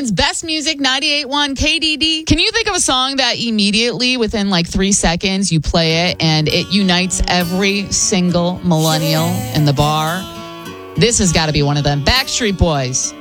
It's Best Music 98.1 KDD. Can you think of a song that immediately, within like 3 seconds, you play it and it unites every single millennial in the bar? This has got to be one of them. Backstreet Boys.